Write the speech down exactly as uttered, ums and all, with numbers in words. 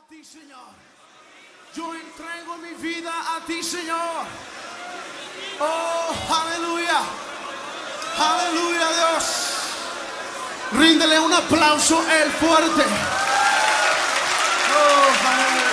a ti, Señor. Yo entrego mi vida a ti, Señor. Oh, aleluya. Aleluya, Dios. Ríndele un aplauso el fuerte. Oh, aleluya.